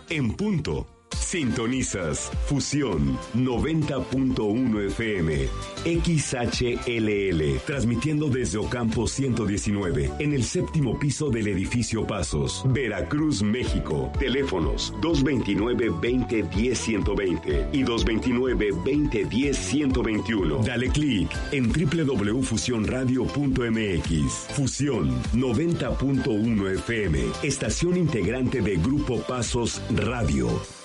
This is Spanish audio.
en punto. Sintonizas Fusión 90.1 FM, XHLL, transmitiendo desde Ocampo 119, en el séptimo piso del edificio Pasos, Veracruz, México. Teléfonos 229-2010-120 y 229-2010-121. Dale clic en www.fusionradio.mx. Fusión 90.1 FM, estación integrante de Grupo Pasos Radio.